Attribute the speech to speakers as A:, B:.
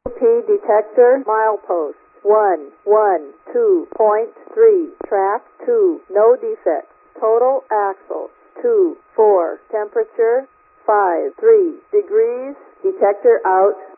A: detector, milepost 112.3, track 2, no defects, total axles 2, 4, temperature 5, 3 degrees, detector out.